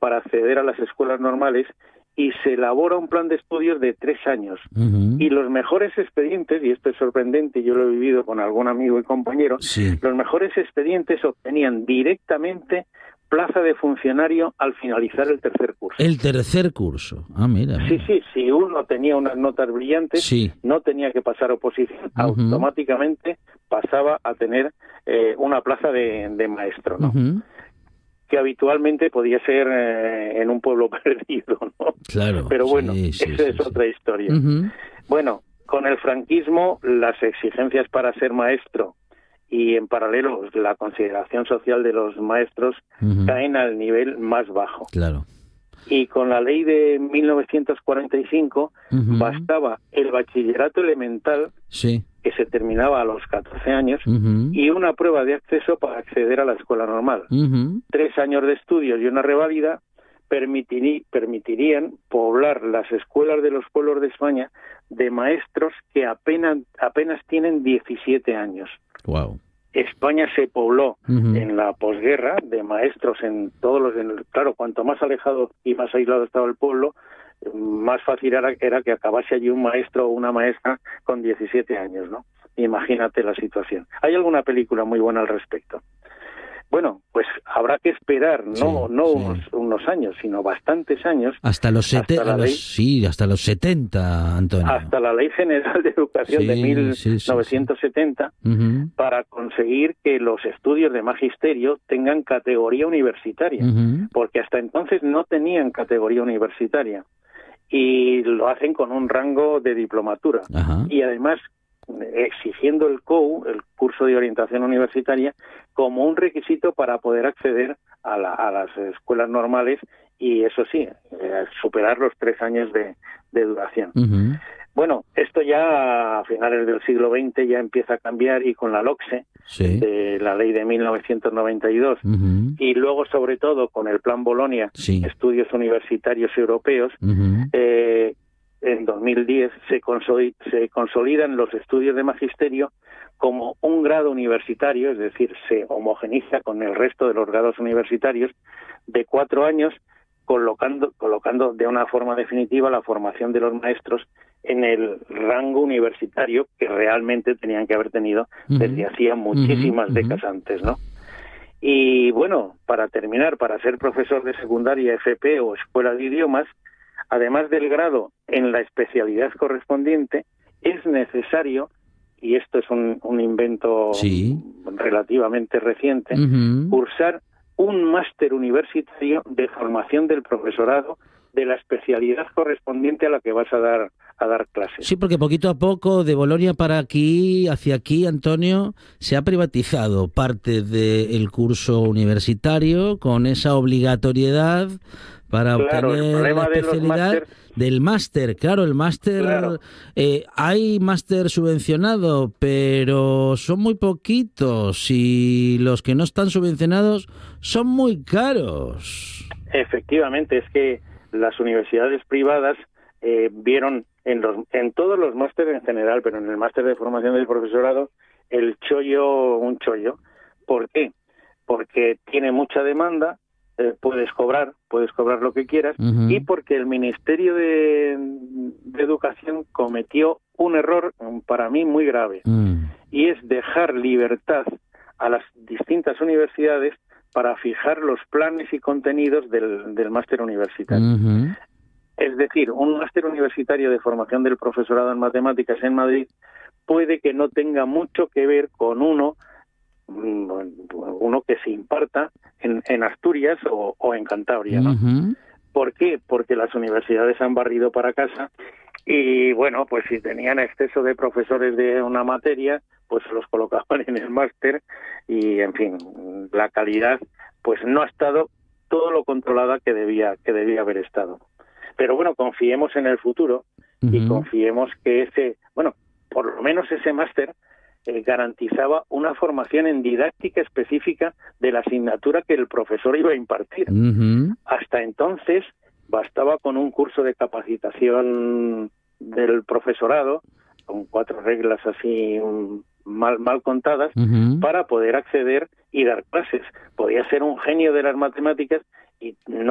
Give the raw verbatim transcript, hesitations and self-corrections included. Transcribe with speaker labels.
Speaker 1: para acceder a las escuelas normales y se elabora un plan de estudios de tres años. Uh-huh. Y los mejores expedientes, y esto es sorprendente, yo lo he vivido con algún amigo y compañero, sí. los mejores expedientes obtenían directamente plaza de funcionario al finalizar el tercer curso.
Speaker 2: El tercer curso, ah, mira.
Speaker 1: Sí, sí, si uno tenía unas notas brillantes,
Speaker 2: sí.
Speaker 1: no tenía que pasar oposición, uh-huh. automáticamente pasaba a tener eh, una plaza de, de maestro, ¿no? Uh-huh. Que habitualmente podía ser eh, en un pueblo perdido, ¿no?
Speaker 2: Claro.
Speaker 1: Pero bueno,
Speaker 2: sí, sí,
Speaker 1: esa
Speaker 2: sí,
Speaker 1: es
Speaker 2: sí.
Speaker 1: otra historia.
Speaker 2: Uh-huh.
Speaker 1: Bueno, con el franquismo, las exigencias para ser maestro y en paralelo la consideración social de los maestros uh-huh. caen al nivel más bajo.
Speaker 2: Claro.
Speaker 1: Y con la ley de mil novecientos cuarenta y cinco uh-huh. bastaba el bachillerato elemental,
Speaker 2: sí.
Speaker 1: que se terminaba a los catorce años,
Speaker 2: uh-huh.
Speaker 1: y una prueba de acceso para acceder a la escuela normal.
Speaker 2: Uh-huh.
Speaker 1: Tres años de estudios y una reválida permitirí, permitirían poblar las escuelas de los pueblos de España de maestros que apenas, apenas tienen diecisiete años.
Speaker 2: Wow.
Speaker 1: España se pobló
Speaker 2: uh-huh.
Speaker 1: en la posguerra de maestros en todos los... En, claro, cuanto más alejado y más aislado estaba el pueblo, más fácil era, era que acabase allí un maestro o una maestra con diecisiete años, ¿no? Imagínate la situación. Hay alguna película muy buena al respecto. Bueno, pues habrá que esperar, no,
Speaker 2: sí,
Speaker 1: no
Speaker 2: sí.
Speaker 1: Unos, unos años, sino bastantes años.
Speaker 2: Hasta los setenta,
Speaker 1: ley,
Speaker 2: sí, hasta los setenta, Antonio.
Speaker 1: Hasta la Ley General de Educación
Speaker 2: sí,
Speaker 1: de mil novecientos setenta,
Speaker 2: sí, sí, sí. Uh-huh.
Speaker 1: para conseguir que los estudios de magisterio tengan categoría universitaria,
Speaker 2: uh-huh.
Speaker 1: porque hasta entonces no tenían categoría universitaria, y lo hacen con un rango de diplomatura.
Speaker 2: Uh-huh.
Speaker 1: Y además exigiendo el C O U, el curso de orientación universitaria, como un requisito para poder acceder a, la, a las escuelas normales y, eso sí, eh, superar los tres años de, de duración.
Speaker 2: Uh-huh.
Speaker 1: Bueno, esto ya a finales del siglo veinte ya empieza a cambiar, y con la LOCSE,
Speaker 2: sí.
Speaker 1: de la ley de mil novecientos noventa y dos,
Speaker 2: uh-huh.
Speaker 1: y luego sobre todo con el Plan Bolonia,
Speaker 2: sí.
Speaker 1: estudios universitarios europeos,
Speaker 2: uh-huh.
Speaker 1: eh, en dos mil diez se, consol- se consolidan los estudios de magisterio como un grado universitario, es decir, se homogeniza con el resto de los grados universitarios de cuatro años, colocando, colocando de una forma definitiva la formación de los maestros en el rango universitario que realmente tenían que haber tenido uh-huh. desde hacía muchísimas uh-huh. décadas antes, ¿no? Y bueno, para terminar, para ser profesor de secundaria, F P o escuela de idiomas, además del grado en la especialidad correspondiente, es necesario, y esto es un, un invento
Speaker 2: sí.
Speaker 1: relativamente reciente, uh-huh. cursar un máster universitario de formación del profesorado de la especialidad correspondiente a la que vas a dar a dar clases.
Speaker 2: Sí, porque poquito a poco, de Bolonia para aquí, hacia aquí, Antonio, se ha privatizado parte del curso universitario con esa obligatoriedad para
Speaker 1: claro,
Speaker 2: obtener la especialidad
Speaker 1: de
Speaker 2: del máster. Claro, el máster,
Speaker 1: claro.
Speaker 2: eh, hay máster subvencionado, pero son muy poquitos y los que no están subvencionados son muy caros.
Speaker 1: Efectivamente, es que las universidades privadas eh, vieron en, los, en todos los másteres en general, pero en el máster de formación del profesorado, el chollo, un chollo. ¿Por qué? Porque tiene mucha demanda, eh, puedes cobrar, puedes cobrar lo que quieras, uh-huh. y porque el Ministerio de, de Educación cometió un error para mí muy grave, uh-huh. y es dejar libertad a las distintas universidades para fijar los planes y contenidos del, del máster universitario. Uh-huh. Es decir, un máster universitario de formación del profesorado en matemáticas en Madrid puede que no tenga mucho que ver con uno, uno que se imparta en, en Asturias o, o en Cantabria, ¿no? Uh-huh. ¿Por qué? Porque las universidades han barrido para casa y, bueno, pues si tenían exceso de profesores de una materia, pues los colocaban en el máster y, en fin, la calidad pues no ha estado todo lo controlada que debía que debía haber estado. Pero bueno, confiemos en el futuro uh-huh. y confiemos que ese, bueno, por lo menos ese máster eh, garantizaba una formación en didáctica específica de la asignatura que el profesor iba a impartir. Uh-huh. Hasta entonces bastaba con un curso de capacitación del profesorado, con cuatro reglas así um, mal, mal contadas, uh-huh. para poder acceder y dar clases. Podía ser un genio de las matemáticas y no